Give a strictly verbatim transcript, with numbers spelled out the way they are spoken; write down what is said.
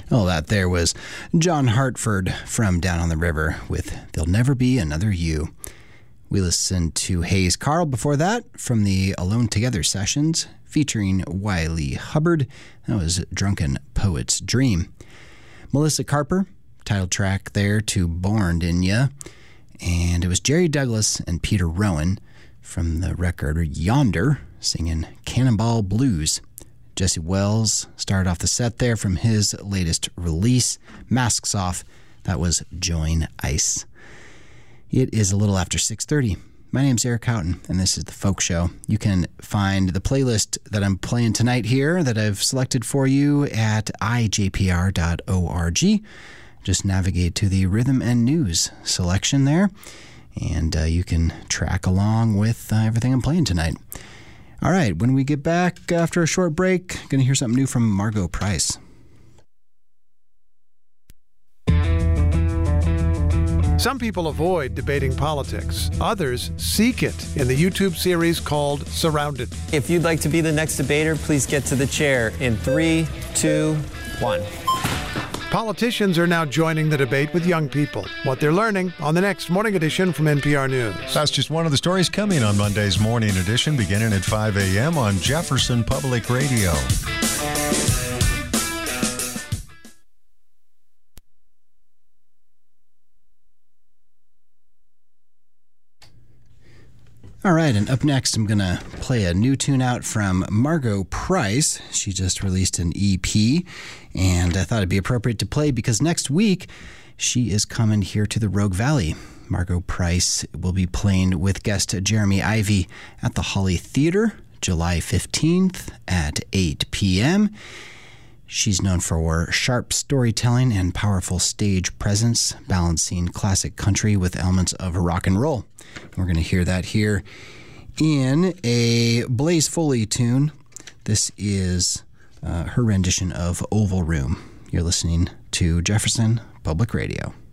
Oh, that there was John Hartford from Down on the River with There'll Never Be Another You. We listened to Hayes Carl before that from the Alone Together sessions featuring Wiley Hubbard. That was Drunken Poet's Dream. Melissa Carper, title track there to Born in Ya. And it was Jerry Douglas and Peter Rowan from the record Yonder singing Cannonball Blues. Jesse Wells started off the set there from his latest release, Masks Off. That was Join Ice. It is a little after six thirty. My name's Eric Houghton, and this is The Folk Show. You can find the playlist that I'm playing tonight here that I've selected for you at i j p r dot org. Just navigate to the Rhythm and News selection there, and uh, you can track along with uh, everything I'm playing tonight. All right, when we get back after a short break, going to hear something new from Margo Price. Some people avoid debating politics. Others seek it in the YouTube series called Surrounded. If you'd like to be the next debater, please get to the chair in three, two, one. Politicians are now joining the debate with young people. What they're learning on the next Morning Edition from N P R News. That's just one of the stories coming on Monday's Morning Edition, beginning at five a.m. on Jefferson Public Radio. All right, and up next, I'm going to play a new tune out from Margo Price. She just released an E P, and I thought it'd be appropriate to play because next week she is coming here to the Rogue Valley. Margo Price will be playing with guest Jeremy Ivey at the Holly Theater, July fifteenth at eight p.m. She's known for sharp storytelling and powerful stage presence, balancing classic country with elements of rock and roll. We're going to hear that here in a Blaze Foley tune. This is uh, her rendition of Oval Room. You're listening to Jefferson Public Radio.